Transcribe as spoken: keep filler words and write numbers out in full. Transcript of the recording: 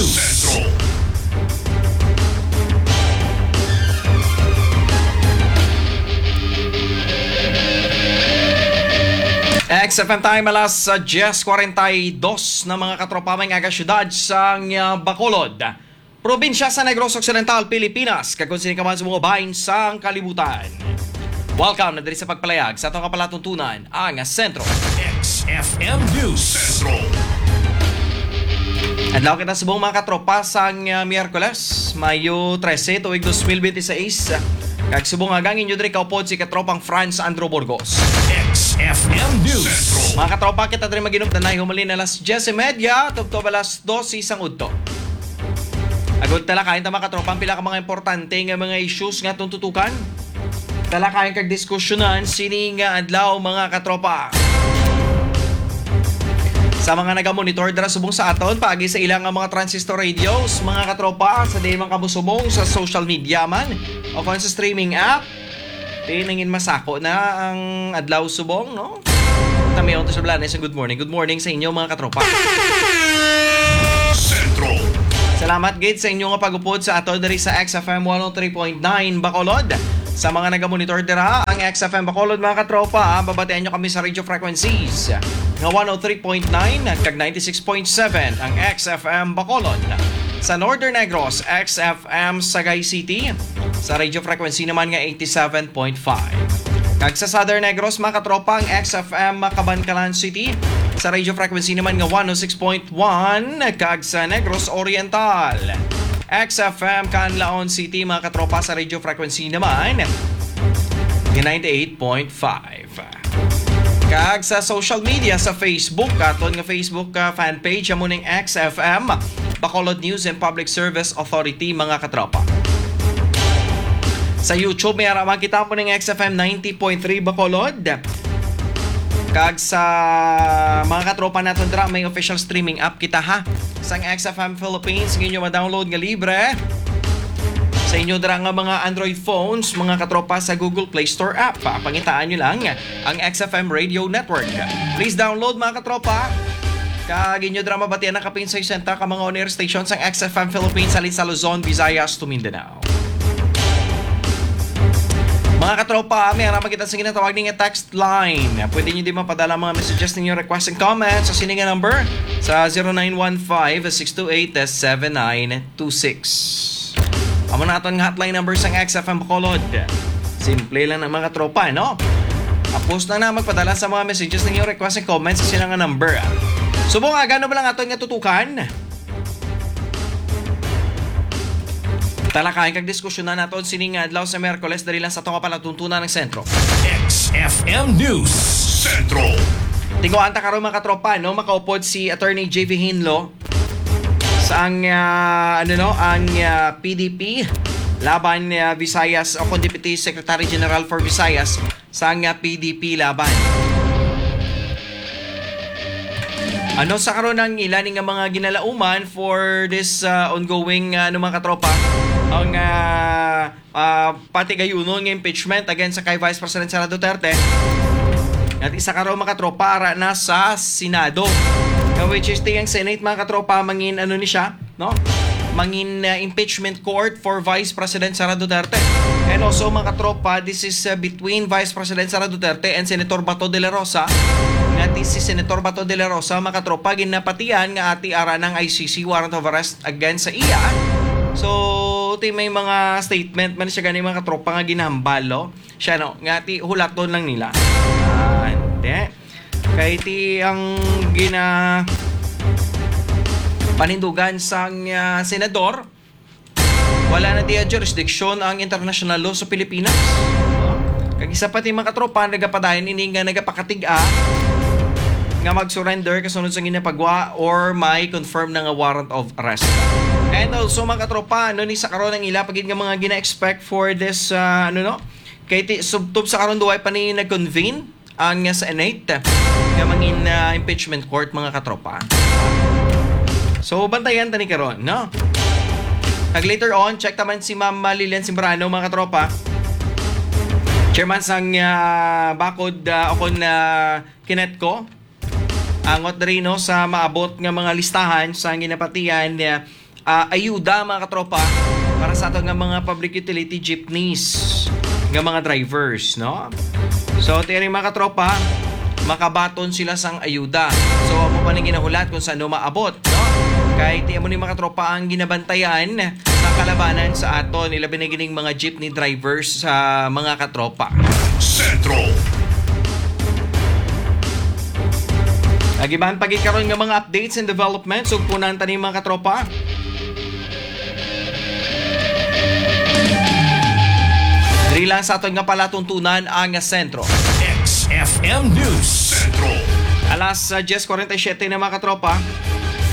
News Central. X F M time alas diyes kuwarenta y dos na mga katropa may nga syudad sa uh, Bacolod, probinsya sa Negros Occidental, Pilipinas, kagunsin ka man sa mga bahin sa kalibutan. Welcome na diri sa pagpalayag sa itong kapalatuntunan ang Sentro X F M News Central. Adlaw kita sa buong mga katropa sa uh, Miyerkules, Mayo trese, tuig dos mil veintiséis. Kag subong agang inyo diri kaupod si katropang Franz Andrew Burgos. X F M News Central. Mga katropa, kita diri maginom tanay humalin alas diyes y media, tubtob alas dos isang udto. Agod tala kain ta mga katropa ang pila ka mga importante nga mga issues nga tuntutukan. Tala kain kag diskusyonan sini nga adlaw mga katropa. Sa mga nagamonitor dara subong sa aton paagi sa ilang mga transistor radios, mga katropa, sa di man kabusubong sa social media man o kung sa streaming app, tinangin masako na ang adlaw subong, no? Tamiyon to sa Blanes, good morning. Good morning sa inyo mga katropa. Central. Salamat gid sa inyo nga pagupod sa aton diri sa X F M one oh three point nine Bacolod. Sa mga nagamonitor dira ang X F M Bacolod mga katropa, babatean nyo kami sa radio frequencies nga one oh three point nine at kag ninety-six point seven ang X F M Bacolod. Sa Northern Negros, X F M Sagay City, sa radio frequency naman nga eighty-seven point five. Kag sa Southern Negros mga katropa ang X F M Cabancalan City, sa radio frequency naman nga one oh six point one. Kag sa Negros Oriental, X F M Canlaon City mga katropa, sa radio frequency naman ninety-eight point five. Kag sa social media sa Facebook, aton nga Facebook uh, fanpage amo ning X F M Bacolod News and Public Service Authority mga katropa. Sa YouTube may araman kita po ning X F M ninety point three Bacolod. Kag sa mga katropa naton dira may official streaming app kita ha sang X F M Philippines, inyo ma-download nga libre sa inyo dira nga mga Android phones mga katropa sa Google Play Store app. Pangitaan nyo lang ang X F M Radio Network. Please download mga katropa. Kag inyo dira mabatian ang kapin sa senta ka mga on-air stations ang X F M Philippines alin sa Luzon, Visayas to Mindanao. Mga katropa, may araman kita sa ginatawag ninyo text line. Pwede nyo din mapadala mga messages ninyo, request and comments sa sininga number sa zero nine one five, six two eight, seven nine two six. Amo na aton hotline number sa X F M Bacolod. Simple lang ng mga katropa, no? Tapos na na magpadala sa mga messages ninyo, request and comments sa sininga number. Subong aga, ano ba lang aton nga tutukan? Talakayin kag diskusyonan naton sining adlaw sa Miyerkules dali lang sa atong palatuntunan ng Sentro X F M News Central. Tinguan ta karon mga katropa, no, makaupod si Attorney J V Hinlo sa ang uh, ano no, ang uh, P D P laban uh, Visayas o Deputy Secretary General for Visayas sa ang uh, P D P laban. Ano sa karon ang ilan nga mga ginalauman for this uh, ongoing uh, ano mga katropa? Ang uh, uh, pati gayunon ng impeachment against sa kay Vice President Sara Duterte. At isa ka raw mga katropa ara na sa Senado. Which is tiyang Senate mga katropa mangin ano ni siya, no? Mangin uh, impeachment court for Vice President Sara Duterte. And also mga katropa, this is uh, between Vice President Sara Duterte and Senator Bato de la Rosa. Nga si Senator Bato de la Rosa mga katropa ginapatian nga ati ara ng I C C warrant of arrest against sa iya. So, ti may mga statement man siya gani mga katropa nga ginahambalo. Siya no, nga ti hulaton lang nila. Ah, hindi. Kaya ti ang gina panindugan sang uh, senador, wala na diya jurisdiction ang international law sa Pilipinas. Kag isa pati mga katropa nagapadayon ini nga nagapakatiga nga mag-surrender kasunod sa ginapagwa or may confirm na nga warrant of arrest. And also mga katropa, ano ni sa karon ang ila pagid nga mga gina-expect for this uh, ano no? Kay ti subtob sa karon duay pa ni nag-convene ang uh, Senate nga mangin uh, impeachment court mga katropa. So bantayan tani karon, no? Pag later on, check naman si Ma'am Lilian Simbrano mga katropa. Chairman sang uh, bakod uh, ako na uh, Kinetco. Angot rin no, sa maabot nga mga listahan sa ginapatian uh, uh, ayuda mga katropa para sa ato nga mga public utility jeepneys nga mga drivers, no? So, tiyari mga katropa, makabaton sila sang ayuda. So, mo pa ning ginahulat kung saan maabot, no? Kay tiyan mo ni mga katropa ang ginabantayan sa kalabanan sa ato nila binigining mga jeepney drivers sa mga katropa. Sentro. Nagibahan pagikaroon nga mga updates and developments ug punan tani mga katropa. Diri lang sa aton nga palatuntunan ang sentro. X F M News Sentro. Alas uh, ten forty-seven na mga katropa.